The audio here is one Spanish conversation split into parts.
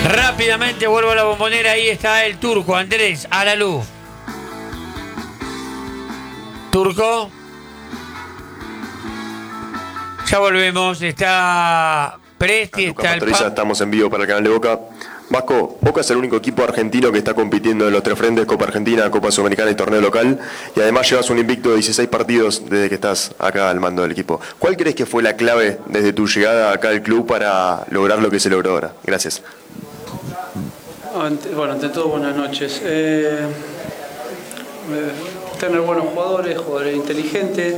Rápidamente vuelvo a la Bombonera, ahí está el Turco, Andrés, a la luz. Turco. Ya volvemos, está Presti, está el Pastoriza, estamos en vivo para el canal de Boca. Vasco, Boca es el único equipo argentino que está compitiendo en los tres frentes, Copa Argentina, Copa Sudamericana y torneo local, y además llevas un invicto de 16 partidos desde que estás acá al mando del equipo. ¿Cuál crees que fue la clave desde tu llegada acá al club para lograr lo que se logró ahora? Gracias. Bueno, ante todo, buenas noches. Tener buenos jugadores inteligentes,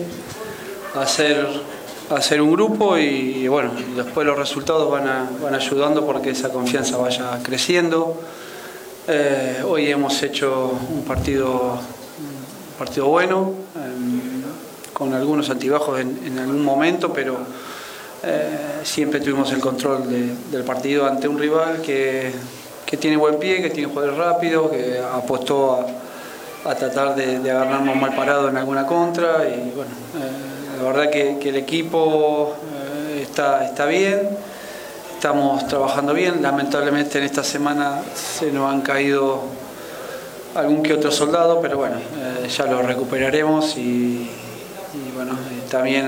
hacer un grupo y bueno, después los resultados van ayudando porque esa confianza vaya creciendo. Hoy hemos hecho un partido bueno, con algunos altibajos en algún momento, pero siempre tuvimos el control del partido ante un rival que tiene buen pie, que tiene jugadores rápidos, que apostó a tratar de agarrarnos mal parado en alguna contra y bueno, la verdad que el equipo está bien, estamos trabajando bien. Lamentablemente en esta semana se nos han caído algún que otro soldado, pero bueno, ya lo recuperaremos y bueno, también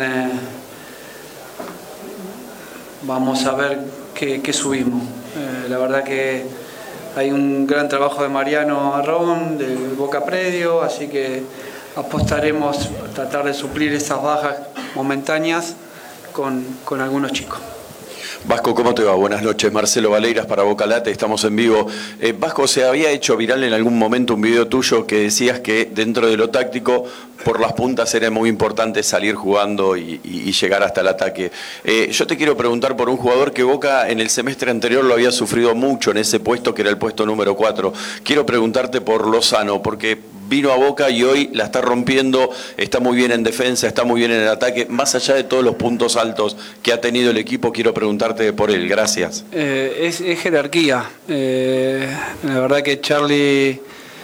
vamos a ver qué subimos. La verdad que hay un gran trabajo de Mariano Arrón, de Boca Predio, así que apostaremos a tratar de suplir esas bajas momentáneas con algunos chicos. Vasco, ¿cómo te va? Buenas noches, Marcelo Valeiras para Boca Late, estamos en vivo. Vasco, se había hecho viral en algún momento un video tuyo que decías que dentro de lo táctico, por las puntas era muy importante salir jugando y llegar hasta el ataque. Yo te quiero preguntar por un jugador que Boca en el semestre anterior lo había sufrido mucho en ese puesto, que era el puesto número 4. Quiero preguntarte por Lozano, porque vino a Boca y hoy la está rompiendo, está muy bien en defensa, está muy bien en el ataque. Más allá de todos los puntos altos que ha tenido el equipo, quiero preguntarte por él. Gracias. Es jerarquía. La verdad que Charlie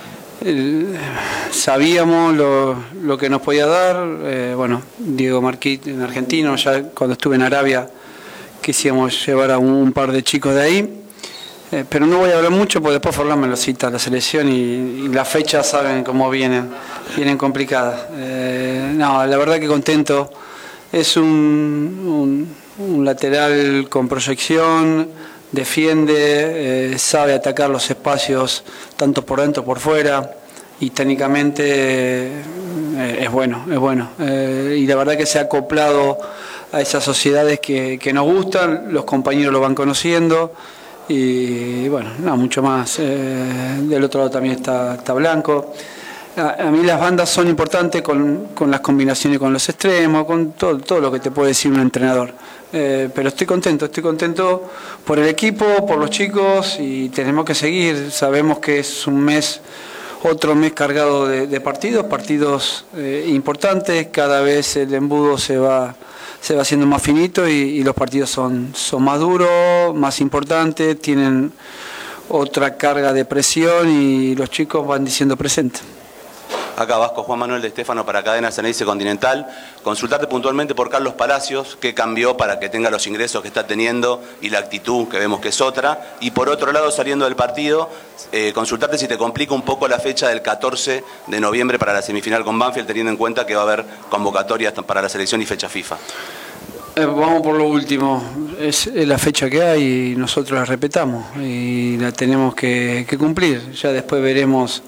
sabíamos lo que nos podía dar. Bueno, Diego Marquit en argentino, ya cuando estuve en Arabia quisimos llevar a un par de chicos de ahí. Pero no voy a hablar mucho porque después Forlán me lo cita la selección y las fechas saben cómo vienen complicadas. No, la verdad que contento. Es un lateral con proyección, defiende, sabe atacar los espacios tanto por dentro como por fuera y técnicamente es bueno. Y la verdad que se ha acoplado a esas sociedades que nos gustan, los compañeros lo van conociendo. Y bueno, no, mucho más. Del otro lado también está Blanco. A mí las bandas son importantes con las combinaciones con los extremos, con todo lo que te puede decir un entrenador. Pero estoy contento por el equipo, por los chicos y tenemos que seguir. Sabemos que es otro mes cargado de partidos importantes. Cada vez el embudo se va haciendo más finito y los partidos son más duros, más importantes, tienen otra carga de presión y los chicos van diciendo presente. Acá Vasco, Juan Manuel de Estéfano para Cadena Ceneice Continental. Consultarte puntualmente por Carlos Palacios, qué cambió para que tenga los ingresos que está teniendo y la actitud que vemos que es otra. Y por otro lado, saliendo del partido, consultarte si te complica un poco la fecha del 14 de noviembre para la semifinal con Banfield, teniendo en cuenta que va a haber convocatorias para la selección y fecha FIFA. Vamos por lo último, es la fecha que hay y nosotros la respetamos y la tenemos que cumplir. Ya después veremos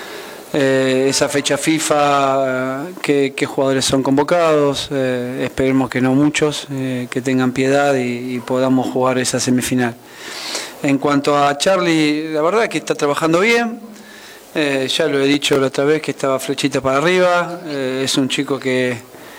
esa fecha FIFA, qué jugadores son convocados, esperemos que no muchos, que tengan piedad y podamos jugar esa semifinal. En cuanto a Charlie, la verdad es que está trabajando bien, ya lo he dicho la otra vez que estaba flechita para arriba, es un chico que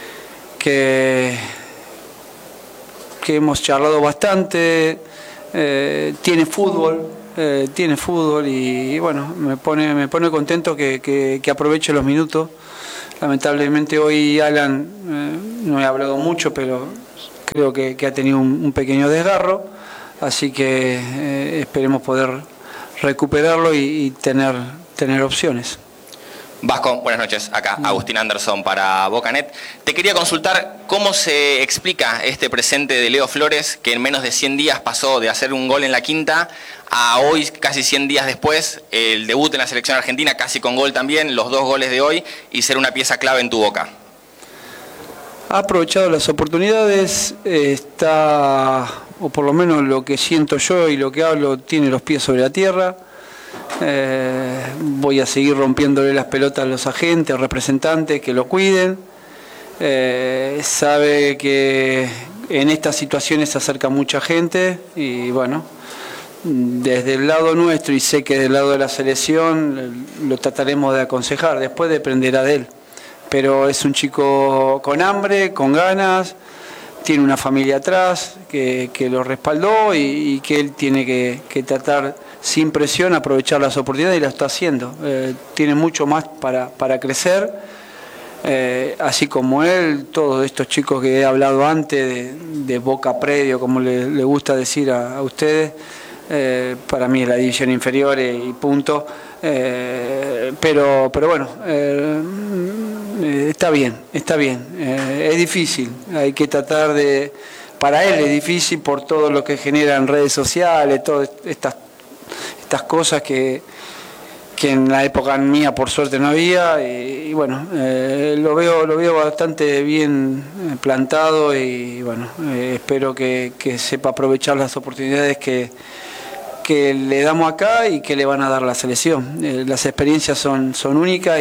hemos charlado bastante, tiene fútbol y bueno, me pone contento que aproveche los minutos. Lamentablemente hoy Alan, no he hablado mucho, pero creo que ha tenido un pequeño desgarro, así que esperemos poder recuperarlo y tener opciones. Vasco, buenas noches. Acá Agustín Anderson para Bocanet. Te quería consultar cómo se explica este presente de Leo Flores, que en menos de 100 días pasó de hacer un gol en la quinta a hoy, casi 100 días después, el debut en la selección argentina, casi con gol también, los 2 goles de hoy, y ser una pieza clave en tu Boca. Ha aprovechado las oportunidades, está, o por lo menos lo que siento yo y lo que hablo, tiene los pies sobre la tierra. Voy a seguir rompiéndole las pelotas a los agentes, representantes que lo cuiden. Sabe que en estas situaciones se acerca mucha gente y bueno, desde el lado nuestro y sé que del lado de la selección lo trataremos de aconsejar, después dependerá de él. Pero es un chico con hambre, con ganas, tiene una familia atrás que lo respaldó y que él tiene que tratar sin presión, aprovechar las oportunidades y lo está haciendo. Tiene mucho más para crecer, así como él, todos estos chicos que he hablado antes, de Boca Predio, como le gusta decir a ustedes, para mí es la división inferior y punto. Pero bueno, está bien, es difícil, hay que tratar de, para él es difícil por todo lo que genera en redes sociales, todas estas cosas que en la época mía por suerte no había y bueno, lo veo bastante bien plantado y bueno, espero que sepa aprovechar las oportunidades que le damos acá y que le van a dar la selección. Las experiencias son únicas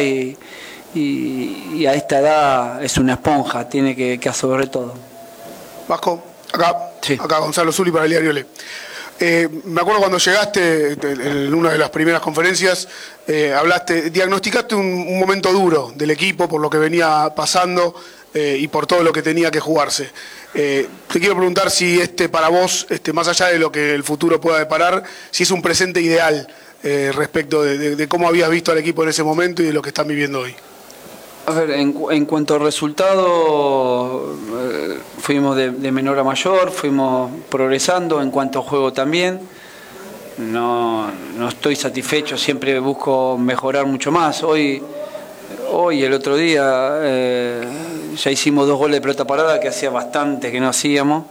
y a esta edad es una esponja, tiene que absorber todo. Vasco, acá, sí. Acá Gonzalo Zuli para el diario Le. Me acuerdo cuando llegaste en una de las primeras conferencias, diagnosticaste un momento duro del equipo por lo que venía pasando y por todo lo que tenía que jugarse. Te quiero preguntar si para vos, más allá de lo que el futuro pueda deparar, si es un presente ideal respecto de cómo habías visto al equipo en ese momento y de lo que están viviendo hoy. A ver, en cuanto al resultado, fuimos de menor a mayor, fuimos progresando, en cuanto a juego también. No estoy satisfecho, siempre busco mejorar mucho más. Hoy el otro día, ya hicimos 2 goles de pelota parada, que hacía bastante que no hacíamos.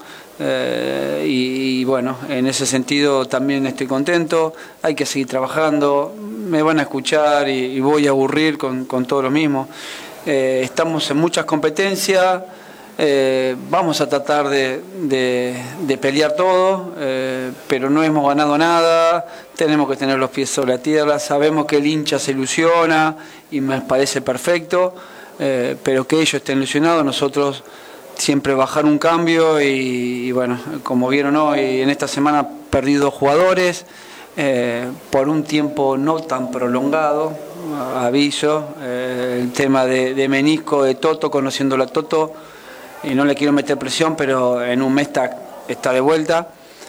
Y bueno, en ese sentido también estoy contento, hay que seguir trabajando, me van a escuchar y voy a aburrir con todo lo mismo. Estamos en muchas competencias, vamos a tratar de pelear todo, pero no hemos ganado nada, tenemos que tener los pies sobre la tierra, sabemos que el hincha se ilusiona y me parece perfecto, pero que ellos estén ilusionados, nosotros siempre bajar un cambio y bueno, como vieron hoy, en esta semana perdí 2 jugadores por un tiempo no tan prolongado, aviso, el tema de menisco de Toto, conociéndolo a Toto, y no le quiero meter presión, pero en un mes está de vuelta,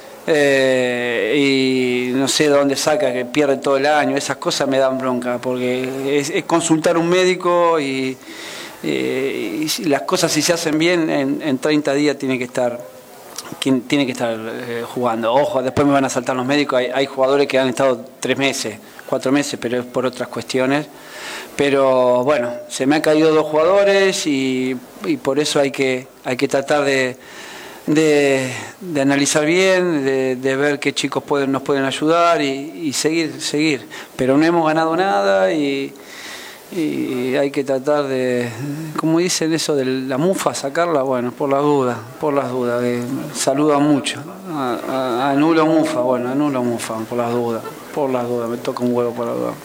y no sé de dónde saca que pierde todo el año, esas cosas me dan bronca, porque es consultar a un médico y las cosas si se hacen bien en 30 días tiene que estar jugando. Ojo, después me van a saltar los médicos, hay jugadores que han estado 3 meses, 4 meses, pero es por otras cuestiones. Pero bueno, se me han caído 2 jugadores y por eso hay que tratar de analizar bien, de ver qué chicos nos pueden ayudar y seguir. Pero no hemos ganado nada y hay que tratar de, como dicen eso de la mufa, sacarla, bueno, por las dudas, saluda mucho, anulo mufa, por las dudas, me toca un huevo por las dudas.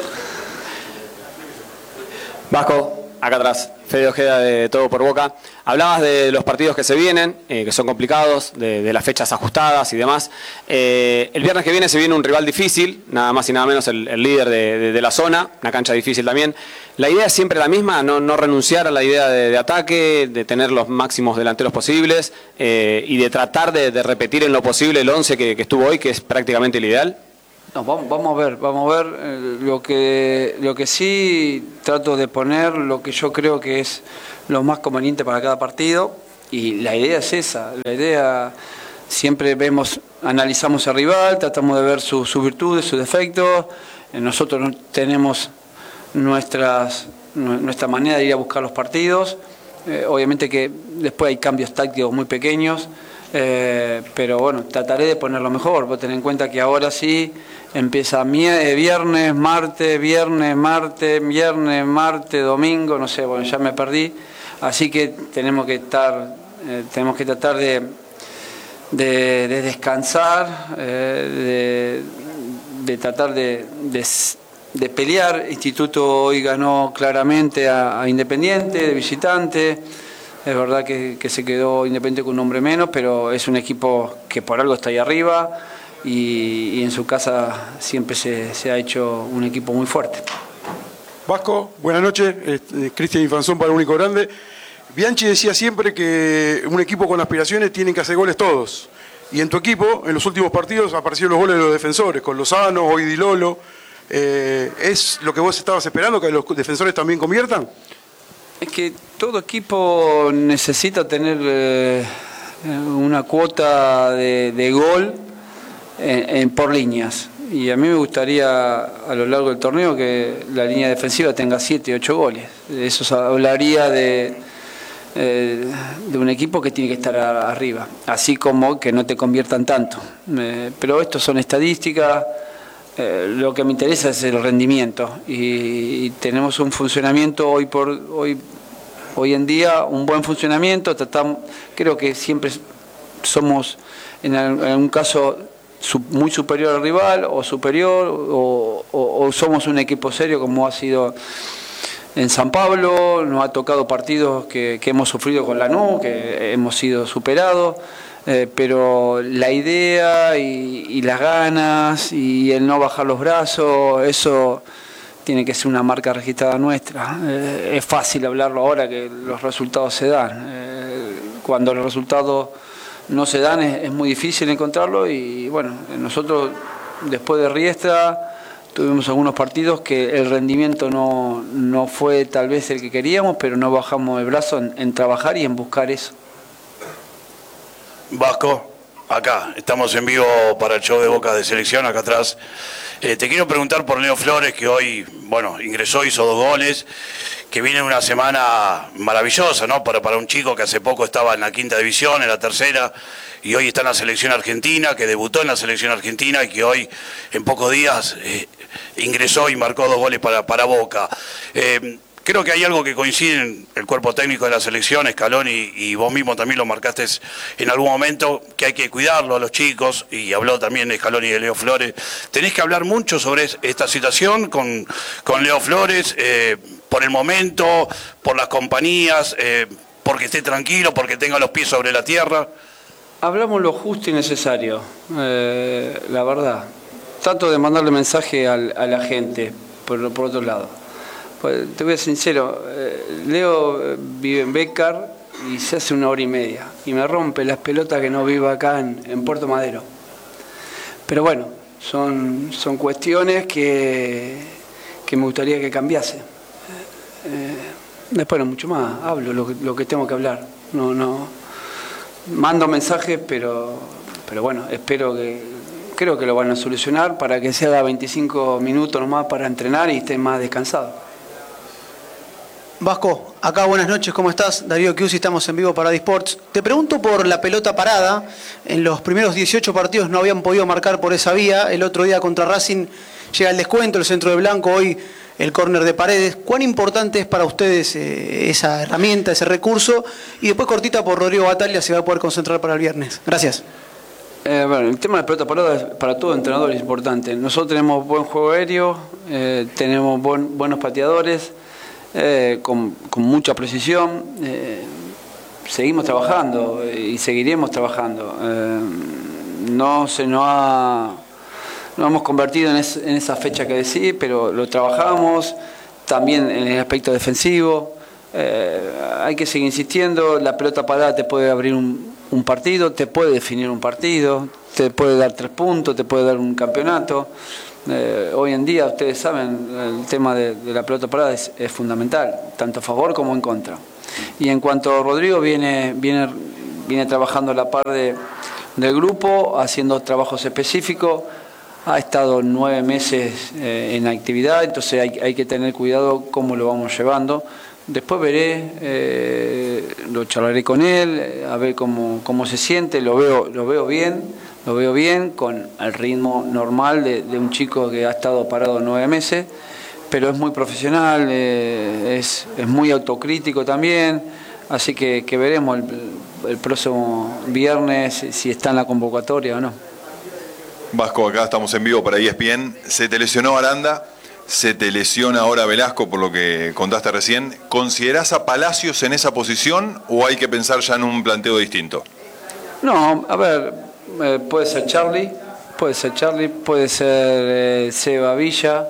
Vasco, acá atrás, Fede Ojeda de Todo por Boca. Hablabas de los partidos que se vienen, que son complicados, de las fechas ajustadas y demás. El viernes que viene se viene un rival difícil, nada más y nada menos el líder de la zona, una cancha difícil también. ¿La idea es siempre la misma, no renunciar a la idea de ataque, de tener los máximos delanteros posibles y de tratar de repetir en lo posible el 11 que estuvo hoy, que es prácticamente el ideal? No, vamos a ver, lo que sí trato de poner, lo que yo creo que es lo más conveniente para cada partido, y la idea es esa, la idea siempre analizamos al rival, tratamos de ver sus virtudes, sus defectos, nosotros tenemos nuestra manera de ir a buscar los partidos. Obviamente que después hay cambios tácticos muy pequeños, pero bueno, trataré de ponerlo mejor. Vos tenés en cuenta que ahora sí empieza viernes, martes, domingo, no sé, bueno, ya me perdí. Así que tenemos que tratar de descansar, de tratar de pelear. Instituto hoy ganó claramente a Independiente, de visitante. Es verdad que se quedó Independiente con un hombre menos, pero es un equipo que por algo está ahí arriba y en su casa siempre se ha hecho un equipo muy fuerte. Vasco, buenas noches. Cristian Infanzón para Único Grande. Bianchi decía siempre que un equipo con aspiraciones tienen que hacer goles todos. Y en tu equipo, en los últimos partidos, aparecieron los goles de los defensores, con Lozano, hoy Di Lolo. ¿Es lo que vos estabas esperando, que los defensores también conviertan? Es que todo equipo necesita tener una cuota de gol por líneas. Y a mí me gustaría a lo largo del torneo que la línea defensiva tenga 7, 8 goles. Eso hablaría de un equipo que tiene que estar arriba, así como que no te conviertan tanto. Pero esto son estadísticas. Lo que me interesa es el rendimiento y tenemos un funcionamiento hoy en día, un buen funcionamiento. Creo que siempre somos en un caso muy superior al rival o superior o somos un equipo serio como ha sido en San Pablo. Nos ha tocado partidos que hemos sufrido con Lanús, que hemos sido superados. Pero la idea y las ganas y el no bajar los brazos, eso tiene que ser una marca registrada nuestra. Es fácil hablarlo ahora que los resultados se dan. Cuando los resultados no se dan es muy difícil encontrarlo y bueno, nosotros después de Riestra tuvimos algunos partidos que el rendimiento no fue tal vez el que queríamos, pero no bajamos el brazo en trabajar y en buscar eso. Vasco, acá, estamos en vivo para el show de Boca de Selección, acá atrás. Te quiero preguntar por Leo Flores, que hoy, bueno, ingresó, hizo 2 goles, que viene una semana maravillosa, ¿no? Para un chico que hace poco estaba en la 5ª división, en la 3ª, y hoy está en la selección argentina, que debutó en la selección argentina y que hoy, en pocos días, ingresó y marcó 2 goles para Boca. Creo que hay algo que coincide en el cuerpo técnico de la selección, Scaloni, y vos mismo también lo marcaste en algún momento, que hay que cuidarlo a los chicos, y habló también de Scaloni y de Leo Flores. Tenés que hablar mucho sobre esta situación con Leo Flores, por el momento, por las compañías, porque esté tranquilo, porque tenga los pies sobre la tierra. Hablamos lo justo y necesario, la verdad. Trato de mandarle mensaje a la gente, por otro lado. Pues, te voy a ser sincero, Leo vive en Bécar y se hace 1 hora y media y me rompe las pelotas que no viva acá en Puerto Madero. Pero bueno, son cuestiones que me gustaría que cambiase. Después no mucho más, hablo lo que tengo que hablar. No mando mensajes, pero bueno, creo que lo van a solucionar para que se haga 25 minutos nomás para entrenar y esté más descansado. Vasco, acá buenas noches, ¿cómo estás? Darío Chiusi, estamos en vivo para Disports. Te pregunto por la pelota parada. En los primeros 18 partidos no habían podido marcar por esa vía. El otro día contra Racing llega el descuento, el centro de Blanco, hoy el córner de Paredes. ¿Cuán importante es para ustedes esa herramienta, ese recurso? Y después cortita por Rodrigo Bataglia, se va a poder concentrar para el viernes. Gracias. Bueno, el tema de la pelota parada para todo entrenador es importante. Nosotros tenemos buen juego aéreo, tenemos buenos pateadores. Con mucha precisión, seguimos trabajando y seguiremos trabajando. Nos hemos convertido en esa fecha que decís, pero lo trabajamos también en el aspecto defensivo. Hay que seguir insistiendo. La pelota parada te puede abrir un partido, te puede definir un partido, te puede dar 3 puntos, te puede dar un campeonato. Hoy en día, ustedes saben, el tema de la pelota parada es fundamental, tanto a favor como en contra. Y en cuanto a Rodrigo, viene trabajando a la par del grupo, haciendo trabajos específicos. ha estado 9 meses en actividad, entonces hay que tener cuidado cómo lo vamos llevando. Después veré, lo charlaré con él, a ver cómo se siente, lo veo bien, con el ritmo normal de un chico que ha estado parado 9 meses, pero es muy profesional, es muy autocrítico también, así que veremos el próximo viernes si está en la convocatoria o no. Vasco, acá estamos en vivo para ESPN. Se te lesionó Aranda, se te lesiona ahora Velasco, por lo que contaste recién. ¿Considerás a Palacios en esa posición o hay que pensar ya en un planteo distinto? No, a ver, puede ser Charlie, puede ser Seba Villa,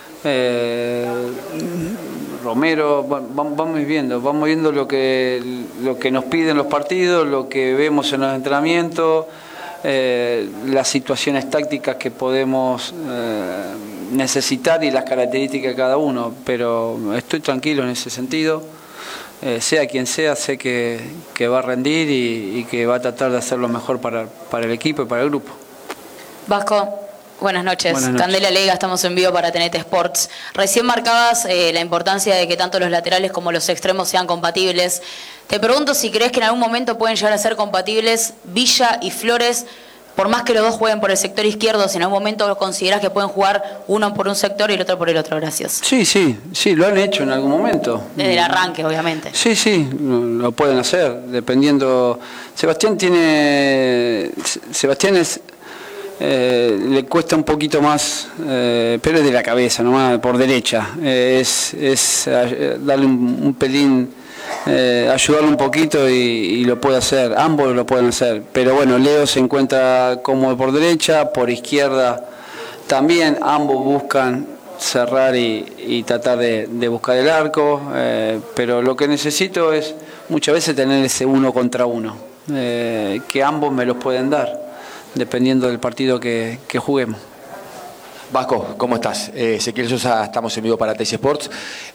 Romero, vamos viendo lo que nos piden los partidos, lo que vemos en los entrenamientos, las situaciones tácticas que podemos necesitar y las características de cada uno, pero estoy tranquilo en ese sentido, sea quien sea, sé que va a rendir y que va a tratar de hacer lo mejor para el equipo y para el grupo. Vasco, buenas noches. Candela Lega, estamos en vivo para TNT Sports. Recién marcabas la importancia de que tanto los laterales como los extremos sean compatibles. Te pregunto si crees que en algún momento pueden llegar a ser compatibles Villa y Flores, por más que los dos jueguen por el sector izquierdo, si en algún momento considerás que pueden jugar uno por un sector y el otro por el otro. Gracias. Sí, lo han hecho en algún momento. Desde el arranque, obviamente. Sí, lo pueden hacer, dependiendo. Sebastián es... le cuesta un poquito más, pero es de la cabeza, nomás por derecha. Es darle un pelín, ayudarle un poquito y lo puede hacer. Ambos lo pueden hacer. Pero bueno, Leo se encuentra cómodo por derecha, por izquierda también. Ambos buscan cerrar y tratar de buscar el arco. Pero lo que necesito es muchas veces tener ese 1 contra 1, que ambos me los pueden dar, dependiendo del partido que juguemos. Vasco, ¿cómo estás? Ezequiel Sosa, estamos en vivo para TC Sports.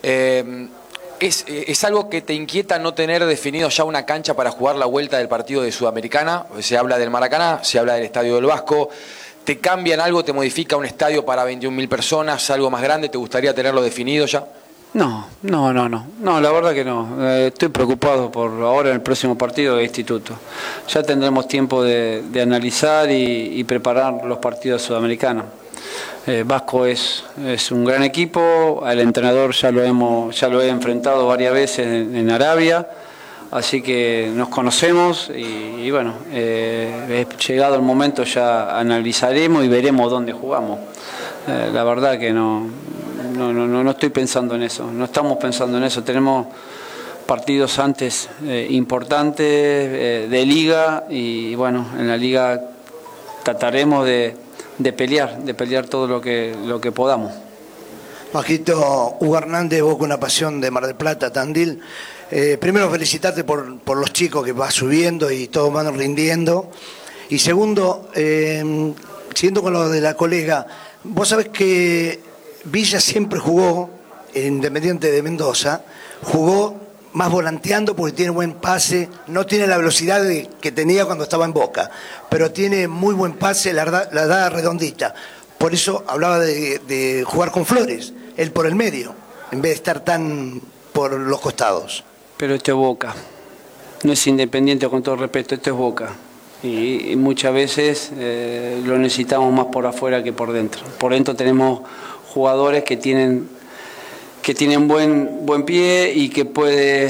¿Es algo que te inquieta no tener definido ya una cancha para jugar la vuelta del partido de Sudamericana? Se habla del Maracaná, se habla del Estadio del Vasco. ¿Te cambian algo? ¿Te modifica un estadio para 21.000 personas? ¿Algo más grande? ¿Te gustaría tenerlo definido ya? No, la verdad que no. Estoy preocupado por ahora en el próximo partido de Instituto. Ya tendremos tiempo de analizar y preparar los partidos sudamericanos. Vasco es un gran equipo, al entrenador ya lo he enfrentado varias veces en Arabia, así que nos conocemos y bueno, llegado el momento ya analizaremos y veremos dónde jugamos. La verdad que no estoy pensando en eso, no estamos pensando en eso. Tenemos partidos antes importantes de liga y bueno, en la liga trataremos de pelear todo lo que podamos. Majito, Hugo Hernández, vos con una pasión de Mar del Plata, Tandil. Primero felicitarte por los chicos que vas subiendo y todos van rindiendo. Y segundo, siguiendo con lo de la colega, vos sabés que Villa siempre jugó, Independiente de Mendoza, jugó más volanteando porque tiene buen pase, no tiene la velocidad que tenía cuando estaba en Boca, pero tiene muy buen pase, la da redondita. Por eso hablaba de jugar con Flores, él por el medio, en vez de estar tan por los costados. Pero esto es Boca, no es Independiente, con todo respeto, esto es Boca. Y muchas veces lo necesitamos más por afuera que por dentro. Por dentro tenemos jugadores que tienen buen pie y que pueden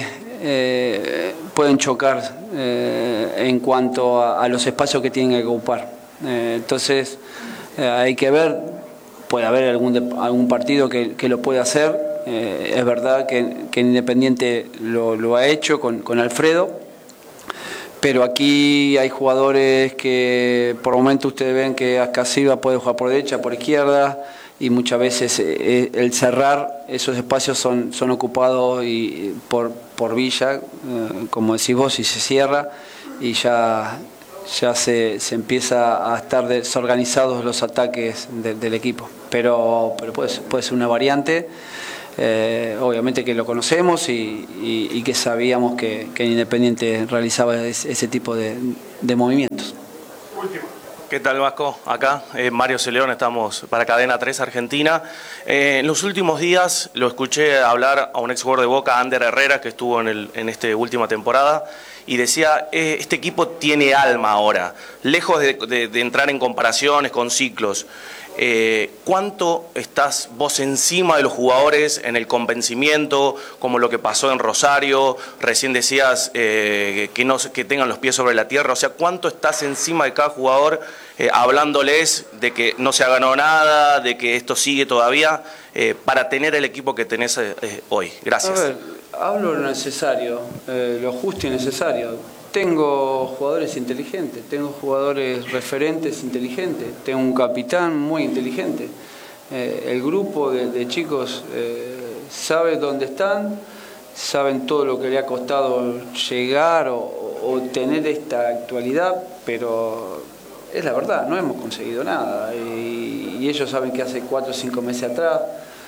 chocar en cuanto a los espacios que tienen que ocupar. Entonces hay que ver, puede haber algún partido que lo pueda hacer. Es verdad que Independiente lo ha hecho con Alfredo, pero aquí hay jugadores que por momento ustedes ven que Ascasiba puede jugar por derecha, por izquierda, y muchas veces el cerrar esos espacios son ocupados por Villa, como decís vos, y se cierra y ya se empieza a estar desorganizados los ataques del equipo. Pero puede ser una variante, obviamente que lo conocemos y que sabíamos que Independiente realizaba ese tipo de movimientos. Último. ¿Qué tal, Vasco? Acá, Mario Celeón, estamos para Cadena 3 Argentina. En los últimos días lo escuché hablar a un ex jugador de Boca, Ander Herrera, que estuvo en esta última temporada, y decía, este equipo tiene alma ahora, lejos de entrar en comparaciones con ciclos. ¿Cuánto estás vos encima de los jugadores en el convencimiento, como lo que pasó en Rosario? Recién decías que tengan los pies sobre la tierra. O sea, ¿cuánto estás encima de cada jugador hablándoles de que no se ha ganado nada, de que esto sigue todavía, para tener el equipo que tenés hoy? Gracias. A ver, hablo lo necesario, lo justo y necesario. Tengo jugadores inteligentes, tengo jugadores referentes inteligentes, tengo un capitán muy inteligente. El grupo de chicos sabe dónde están, saben todo lo que le ha costado llegar o tener esta actualidad, pero es la verdad, no hemos conseguido nada. Y ellos saben que hace 4 o 5 meses atrás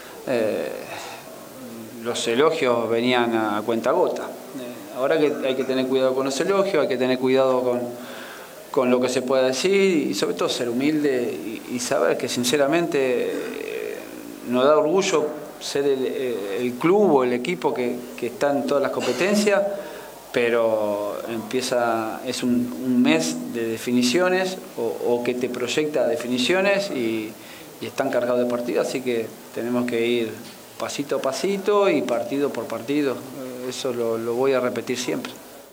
los elogios venían a cuentagota. Ahora que hay que tener cuidado con los elogios, hay que tener cuidado con lo que se pueda decir y sobre todo ser humilde y saber que sinceramente nos da orgullo ser el club o el equipo que está en todas las competencias, pero es un mes de definiciones o que te proyecta definiciones y están cargados de partidos, así que tenemos que ir pasito a pasito y partido por partido. Eso lo voy a repetir siempre.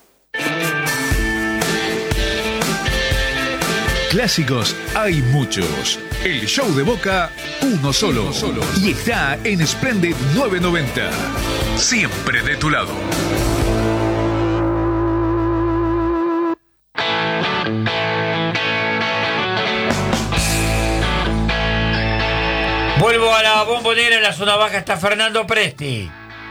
Clásicos hay muchos. El show de Boca, uno solo. Y está en Splendid 990. Siempre de tu lado. Vuelvo a la Bombonera, en la zona baja está Fernando Presti.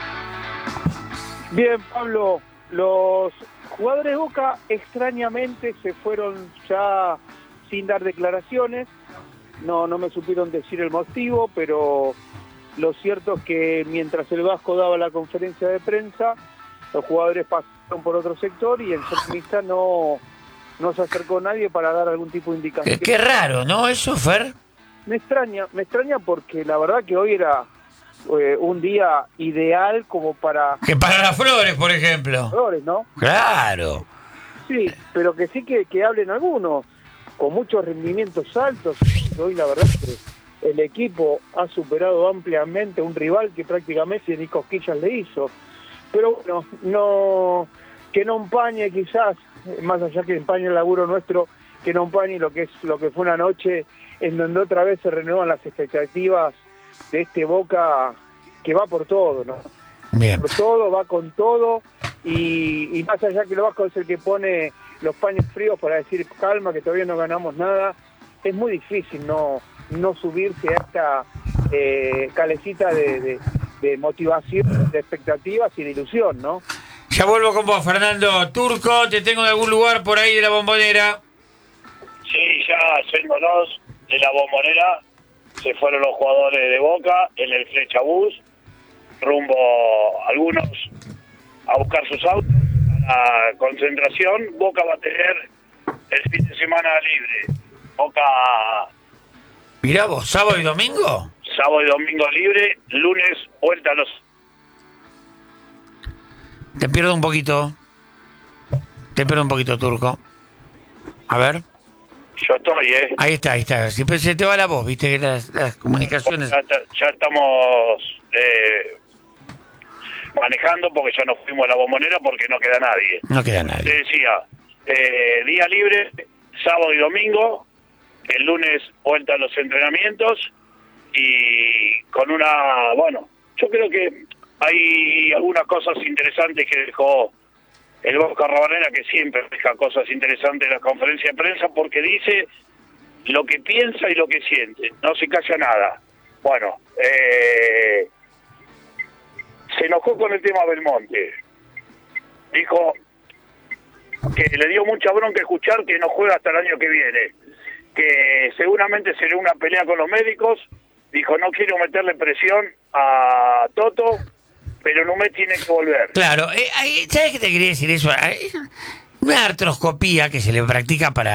Bien, Pablo, los jugadores de Boca extrañamente se fueron ya sin dar declaraciones, no me supieron decir el motivo, pero lo cierto es que mientras el Vasco daba la conferencia de prensa, los jugadores pasaron por otro sector y el centralista no se acercó a nadie para dar algún tipo de indicación. Qué raro, ¿no? Eso, Fer. Me extraña porque la verdad que hoy era un día ideal como para... Que para las Flores, por ejemplo. Flores, ¿no? Claro. Sí, pero que sí que hablen algunos, con muchos rendimientos altos. Hoy la verdad es que el equipo ha superado ampliamente a un rival que prácticamente ni cosquillas le hizo. Pero bueno, que no empañe quizás, más allá que empañe el laburo nuestro, que no empañe lo que fue una noche en donde otra vez se renuevan las expectativas de este Boca que va por todo, ¿no? Bien. Por todo, va con todo y más allá que el Vasco es el que pone los paños fríos para decir calma, que todavía no ganamos nada, es muy difícil no subirse a esta calecita de motivación, de expectativas y de ilusión, ¿no? Ya vuelvo con vos, Fernando. Turco, te tengo en algún lugar por ahí de la Bombonera. Sí, ya yéndonos de la Bombonera, se fueron los jugadores de Boca en el Flechabús, rumbo algunos a buscar sus autos, a la concentración. Boca va a tener el fin de semana libre. Boca... Mirá vos, ¿sábado y domingo? Sábado y domingo libre, lunes vuelta a los... Te pierdo un poquito, Turco. A ver. Yo estoy, Ahí está. Siempre se te va la voz, viste, las comunicaciones. Ya estamos manejando porque ya nos fuimos a la Bombonera porque no queda nadie. No queda nadie. Te decía, día libre, sábado y domingo, el lunes vuelta a los entrenamientos y con yo creo que hay algunas cosas interesantes que dejó el Boca Rabanera, que siempre deja cosas interesantes en la conferencia de prensa porque dice lo que piensa y lo que siente, no se calla nada. Bueno, se enojó con el tema Belmonte, dijo que le dio mucha bronca escuchar que no juega hasta el año que viene, que seguramente será una pelea con los médicos. Dijo, no quiero meterle presión a Toto, pero Numé tiene que volver. Claro, ¿sabes qué te quería decir eso? Una artroscopía que se le practica para